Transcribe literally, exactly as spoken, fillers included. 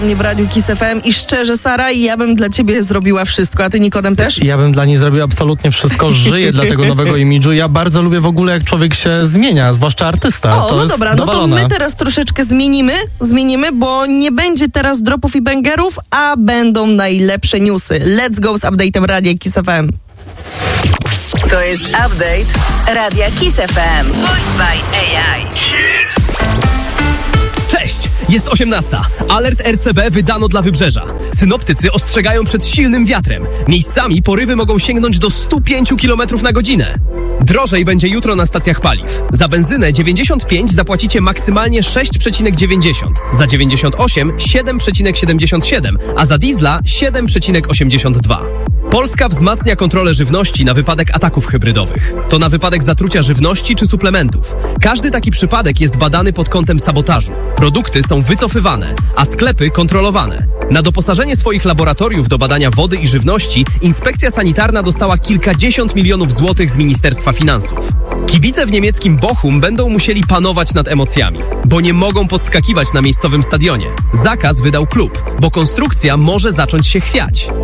Nie w Radiu Kiss F M i szczerze, Sara, ja bym dla ciebie zrobiła wszystko, a ty, Nikodem, też? Ja bym dla niej zrobił absolutnie wszystko, żyję dla tego nowego imidżu. Ja bardzo lubię w ogóle, jak człowiek się zmienia, zwłaszcza artysta. O, to no jest dobra, dowalone. no to my teraz troszeczkę zmienimy, zmienimy, bo nie będzie teraz dropów i bangerów, a będą najlepsze newsy. Let's go z update'em Radia Kiss F M. To jest update Radia Kiss F M. Voiced by A I. Cześć! Jest osiemnasta. Alert R C B wydano dla Wybrzeża. Synoptycy ostrzegają przed silnym wiatrem. Miejscami porywy mogą sięgnąć do sto pięć kilometrów na godzinę. Drożej będzie jutro na stacjach paliw. Za benzynę dziewięćdziesiąt pięć zapłacicie maksymalnie sześć przecinek dziewięćdziesiąt, za dziewięćdziesiąt osiem siedem przecinek siedemdziesiąt siedem, a za diesla siedem przecinek osiemdziesiąt dwa. Polska wzmacnia kontrolę żywności na wypadek ataków hybrydowych. To na wypadek zatrucia żywności czy suplementów. Każdy taki przypadek jest badany pod kątem sabotażu. Produkty są wycofywane, a sklepy kontrolowane. Na doposażenie swoich laboratoriów do badania wody i żywności inspekcja sanitarna dostała kilkadziesiąt milionów złotych z Ministerstwa Finansów. Kibice w niemieckim Bochum będą musieli panować nad emocjami, bo nie mogą podskakiwać na miejscowym stadionie. Zakaz wydał klub, bo konstrukcja może zacząć się chwiać.